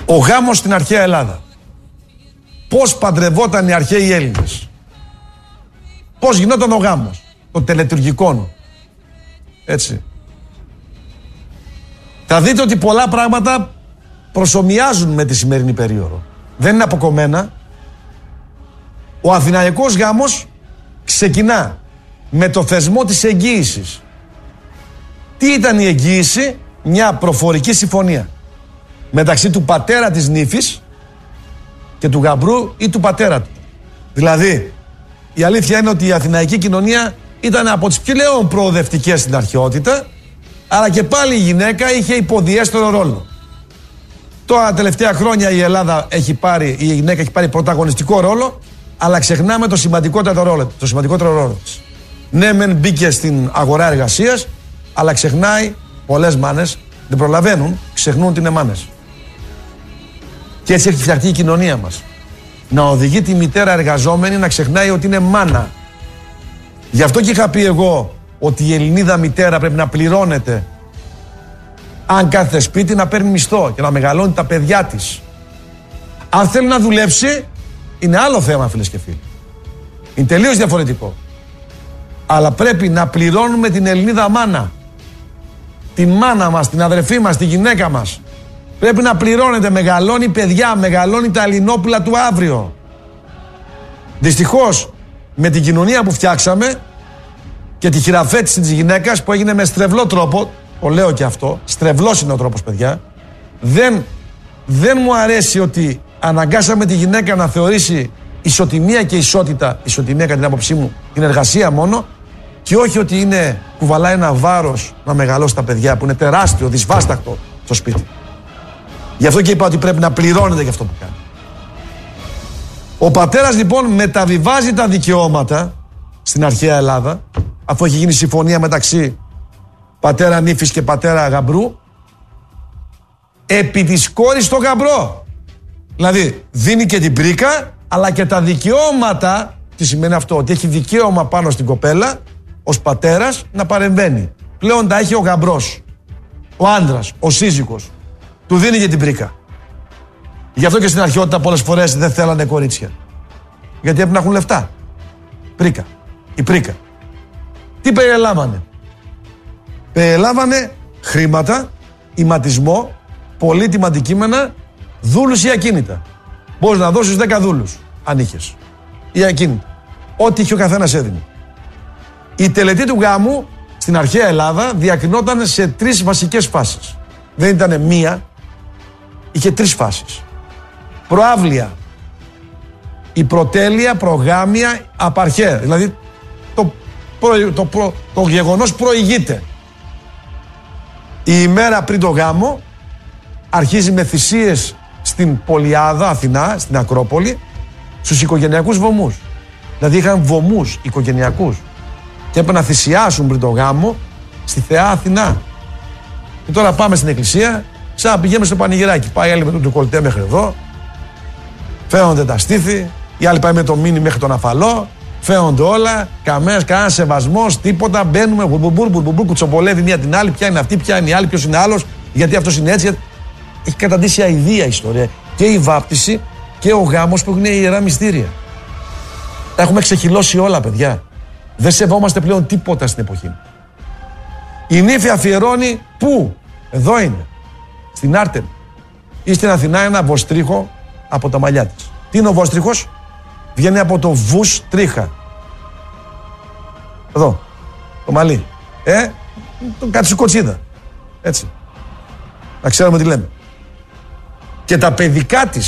Ο γάμος στην αρχαία Ελλάδα. Πώς παντρευόταν οι αρχαίοι Έλληνες. Πώς γινόταν ο γάμος των τελετουργικών. Έτσι. Θα δείτε ότι πολλά πράγματα προσομοιάζουν με τη σημερινή περίοδο. Δεν είναι αποκομμένα. Ο αθηναϊκός γάμος ξεκινά με το θεσμό της εγγύησης. Τι ήταν η εγγύηση? Μια προφορική συμφωνία μεταξύ του πατέρα της νύφης και του γαμπρού ή του πατέρα του. Δηλαδή, η αλήθεια είναι ότι η αθηναϊκή κοινωνία ήταν από τις πλέον προοδευτικές στην αρχαιότητα, αλλά και πάλι η γυναίκα είχε υποδιέστερο ρόλο. Τώρα τελευταία χρόνια η γυναίκα έχει πάρει πρωταγωνιστικό ρόλο, αλλά ξεχνάμε το σημαντικότερο ρόλο της. Ναι, μεν μπήκε στην αγορά εργασίας, αλλά ξεχνάει, πολλές μάνες δεν προλαβαίνουν, ξεχνούν ότι είναι μάνες. Και έτσι έχει φτιαχτεί η κοινωνία μας. Να οδηγεί τη μητέρα εργαζόμενη να ξεχνάει ότι είναι μάνα. Γι' αυτό και είχα πει εγώ ότι η Ελληνίδα μητέρα πρέπει να πληρώνεται, αν κάθεται σπίτι, να παίρνει μισθό και να μεγαλώνει τα παιδιά της. Αν θέλει να δουλέψει, είναι άλλο θέμα, φίλες και φίλοι. Είναι τελείως διαφορετικό. Αλλά πρέπει να πληρώνουμε την Ελληνίδα μάνα. Την μάνα μας, την αδερφή μας, τη γυναίκα μας. Πρέπει να πληρώνεται, μεγαλώνει παιδιά, μεγαλώνει τα Ελληνόπουλα του αύριο. Δυστυχώς, με την κοινωνία που φτιάξαμε και τη χειραφέτηση της γυναίκας που έγινε με στρεβλό τρόπο, το λέω και αυτό, στρεβλός είναι ο τρόπος, παιδιά, δεν μου αρέσει ότι αναγκάσαμε τη γυναίκα να θεωρήσει ισοτιμία και ισότητα, ισοτιμία κατά την άποψή μου, την εργασία μόνο, και όχι ότι κουβαλάει ένα βάρος να μεγαλώσει τα παιδιά που είναι τεράστιο, δυσβάσταχτο στο σπίτι. Γι' αυτό και είπα ότι πρέπει να πληρώνεται για αυτό που κάνει. Ο πατέρας λοιπόν μεταβιβάζει τα δικαιώματα στην αρχαία Ελλάδα, αφού έχει γίνει συμφωνία μεταξύ πατέρα νύφης και πατέρα γαμπρού, επί της κόρης στο γαμπρό. Δηλαδή δίνει και την πρίκα, αλλά και τα δικαιώματα. Τι σημαίνει αυτό? Ότι έχει δικαίωμα πάνω στην κοπέλα ως πατέρας να παρεμβαίνει. Πλέον τα έχει ο γαμπρός, ο άντρας, ο σύζυγος. Του δίνει και την πρίκα. Γι' αυτό και στην αρχαιότητα πολλές φορές δεν θέλανε κορίτσια. Γιατί έπρεπε να έχουν λεφτά. Πρίκα. Η πρίκα. Τι περιλάμβανε? Περιλάμβανε χρήματα, ηματισμό, πολύτιμα αντικείμενα, δούλους ή ακίνητα. Μπορείς να δώσεις 10 δούλους, αν είχες. Ή ακίνητα. Ό,τι είχε ο καθένας έδινε. Η τελετή του γάμου στην αρχαία Ελλάδα διακρινόταν σε 3 βασικές φάσεις. Δεν ήταν μία, είχε 3 φάσεις. Προάβλια, η προτέλεια, προγάμια, απαρχαία. Δηλαδή το γεγονός προηγείται. Η ημέρα πριν το γάμο αρχίζει με θυσίες στην Πολιάδα, Αθηνά, στην Ακρόπολη, στους οικογενειακούς βωμούς. Δηλαδή είχαν βωμούς οικογενειακούς και έπρεπε να θυσιάσουν πριν το γάμο στη Θεά Αθηνά. Και τώρα πάμε στην εκκλησία, σαν να πηγαίνουμε στο πανηγυράκι. Πάει άλλη με το ντεκολτέ μέχρι εδώ, φαίνονται τα στήθη, η άλλη πάει με το μίνι μέχρι τον αφαλό, φαίνονται όλα, κανένα σεβασμός, τίποτα. Μπαίνουμε, μπουρμπουρ, κουτσοπολεύει μία την άλλη, ποια είναι αυτή, ποια είναι η άλλη, ποιος είναι άλλος, γιατί αυτός είναι έτσι. Έχει καταντήσει αηδία η ιστορία. Και η βάπτιση και ο γάμος που έχουν ιερά μυστήρια. Τα έχουμε ξεχυλώσει όλα, παιδιά. Δεν σεβόμαστε πλέον τίποτα στην εποχή. Η νύφη αφιερώνει πού? Εδώ είναι. Στην Άρτεμη. Ή στην Αθηνά ένα βοστρίχο από τα μαλλιά της. Τι είναι ο βόστριχος? Βγαίνει από το βους τρίχα. Εδώ. Το μαλλί. Το κατσικοτσίδα. Έτσι. Να ξέρουμε τι λέμε. Και τα παιδικά της